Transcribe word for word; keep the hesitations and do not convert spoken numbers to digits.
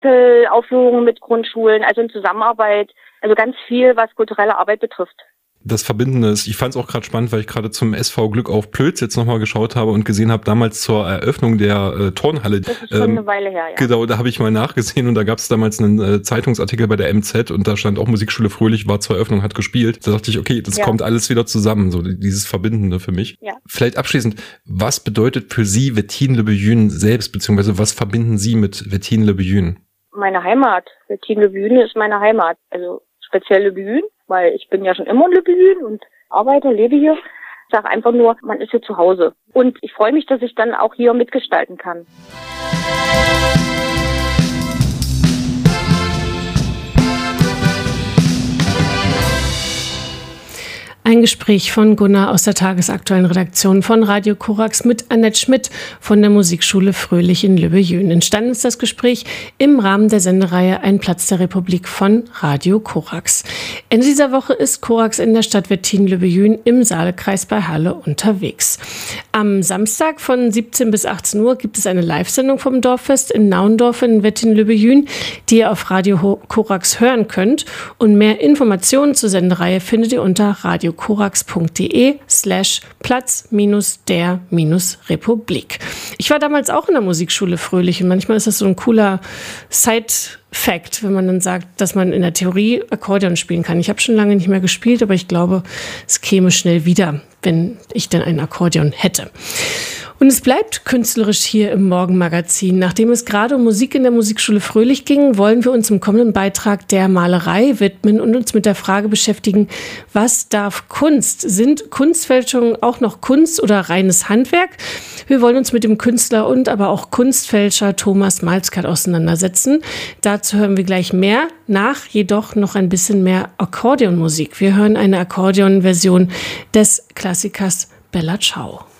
Aufführungen mit Grundschulen, also in Zusammenarbeit, also ganz viel, was kulturelle Arbeit betrifft. Das Verbindende ist, ich fand es auch gerade spannend, weil ich gerade zum S V Glück auf Plötz jetzt nochmal geschaut habe und gesehen habe, damals zur Eröffnung der äh, Turnhalle. Das ist schon ähm, eine Weile her, ja. Genau, da habe ich mal nachgesehen und da gab es damals einen äh, Zeitungsartikel bei der M Z und da stand auch Musikschule Fröhlich, war zur Eröffnung, hat gespielt. Da dachte ich, okay, das ja. kommt alles wieder zusammen, so dieses Verbindende für mich. Ja. Vielleicht abschließend, was bedeutet für Sie Wettinen-le-Bellune selbst, beziehungsweise was verbinden Sie mit Wettinen-le-Bellune? Meine Heimat. Wettinen-le-Bellune ist meine Heimat, also speziell Le Bellune, weil ich bin ja schon immer in Le Bellune und arbeite, lebe hier. Ich sage einfach nur, man ist hier zu Hause. Und ich freue mich, dass ich dann auch hier mitgestalten kann. Ein Gespräch von Gunnar aus der tagesaktuellen Redaktion von Radio Korax mit Annette Schmidt von der Musikschule Fröhlich in Le Bellune. Entstanden ist das Gespräch im Rahmen der Sendereihe Ein Platz der Republik von Radio Korax. Ende dieser Woche ist Korax in der Stadt Wettinen-le Bellune im Saalekreis bei Halle unterwegs. Am Samstag von siebzehn bis achtzehn Uhr gibt es eine Live-Sendung vom Dorffest in Naundorf in Wettinen-le Bellune, die ihr auf Radio Korax hören könnt. Und mehr Informationen zur Sendereihe findet ihr unter radio korax.de slash Platz minus der minus Republik. Ich war damals auch in der Musikschule Fröhlich und manchmal ist das so ein cooler Side-Fact, wenn man dann sagt, dass man in der Theorie Akkordeon spielen kann. Ich habe schon lange nicht mehr gespielt, aber ich glaube, es käme schnell wieder, wenn ich denn ein Akkordeon hätte. Und es bleibt künstlerisch hier im Morgenmagazin. Nachdem es gerade um Musik in der Musikschule Fröhlich ging, wollen wir uns im kommenden Beitrag der Malerei widmen und uns mit der Frage beschäftigen, was darf Kunst? Sind Kunstfälschungen auch noch Kunst oder reines Handwerk? Wir wollen uns mit dem Künstler und aber auch Kunstfälscher Thomas Malzkert auseinandersetzen. Dazu hören wir gleich mehr, nach jedoch noch ein bisschen mehr Akkordeonmusik. Wir hören eine Akkordeonversion des Klassikers Bella Ciao.